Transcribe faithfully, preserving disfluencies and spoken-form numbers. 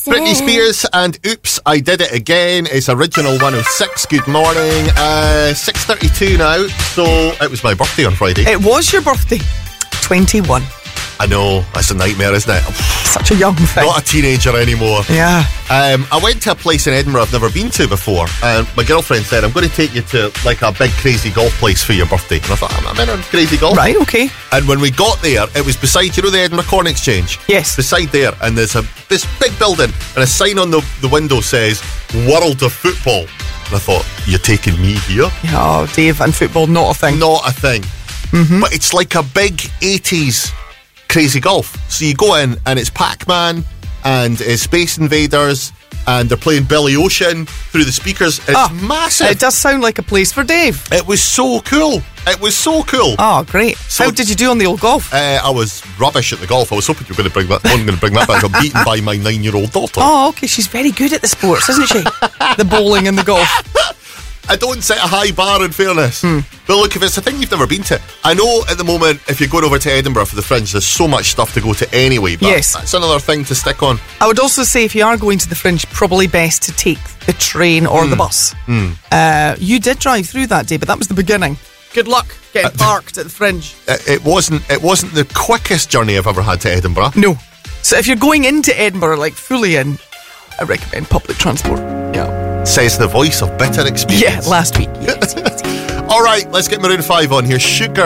Britney Spears and Oops, I Did It Again. It's Original one oh six. Good morning. Uh, six thirty-two now. So it was my birthday on Friday. It was your birthday. twenty-one. I know, that's a nightmare, isn't it? Such a young thing. Not a teenager anymore. Yeah. Um, I went to a place in Edinburgh I've never been to before, and my girlfriend said, I'm going to take you to like a big crazy golf place for your birthday. And I thought, I'm in on crazy golf. Right, okay. And when we got there, it was beside, you know, the Edinburgh Corn Exchange? Yes. Beside there, and there's a this big building, and a sign on the, the window says, World of Football. And I thought, you're taking me here? Oh, Dave, and football, not a thing. Not a thing. Mm-hmm. But it's like a big eighties crazy golf. So you go in and it's Pac-Man and it's Space Invaders and they're playing Billy Ocean through the speakers. It's oh, massive. It does sound like a place for Dave. It was so cool. It was so cool. Oh, great. So, how did you do on the old golf? Uh, I was rubbish at the golf. I was hoping you were going to bring that on, going to bring that back. I'm beaten by my nine-year-old daughter. Oh, okay. She's very good at the sports, isn't she? The bowling and the golf. I don't set a high bar, in fairness. Hmm. But look, if it's a thing you've never been to, I know at the moment, if you're going over to Edinburgh for the Fringe, there's so much stuff to go to anyway, but yes. That's another thing to stick on. I would also say if you are going to the Fringe, probably best to take the train or mm. the bus. Mm. Uh, you did drive through that day, but that was the beginning. Good luck getting uh, parked at the Fringe. It wasn't, it wasn't the quickest journey I've ever had to Edinburgh. No. So if you're going into Edinburgh, like fully in, I recommend public transport. Yeah. Says the voice of bitter experience. Yeah, last week. Yes, yes, yes. All right, let's get Maroon five on here. Sugar